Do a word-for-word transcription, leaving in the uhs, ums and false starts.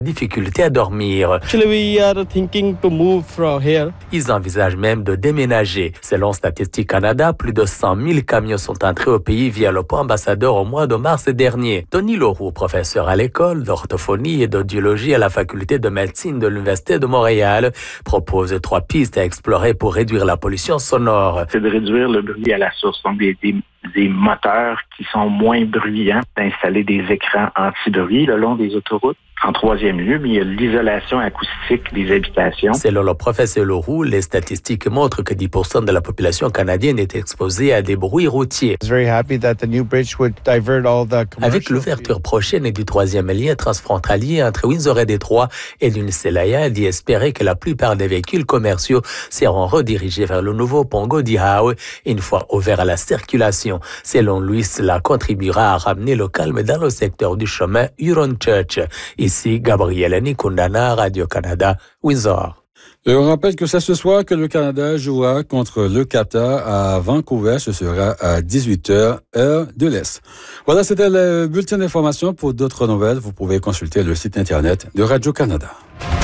difficulté à dormir. Actually, we are thinking to move from here. Ils envisagent même de déménager. Selon Statistique Canada, plus de cent mille camions sont entrés au pays via le pont Ambassadeur au mois de mars dernier. Tony Leroux, professeur à l'école d'orthophonie et d'audiologie à la faculté de médecine de l'Université de Montréal, propose trois pistes à explorer pour réduire la pollution sonore. C'est de réduire le bruit à la source, donc des, des, des moteurs qui sont moins bruyants, d'installer des écrans anti-bruit le long des autoroutes. En troisième lieu, mais il y a l'isolation acoustique des habitations. Selon le professeur Leroux, les statistiques montrent que dix pour cent de la population canadienne est exposée à des bruits routiers. Avec l'ouverture prochaine du troisième lien transfrontalier entre Windsor et Détroit et d'une Celaya, il dit espérer que la plupart des véhicules commerciaux seront redirigés vers le nouveau pont Gordie Howe une fois ouvert à la circulation. Selon lui, cela contribuera à ramener le calme dans le secteur du chemin Huron-Church. Ici, Gabriel Nikundana, Radio-Canada, Windsor. Je rappelle que c'est ce soir que le Canada jouera contre le Qatar à Vancouver. Ce sera à dix-huit heures, heure de l'Est. Voilà, c'était le bulletin d'information. Pour d'autres nouvelles, vous pouvez consulter le site Internet de Radio-Canada.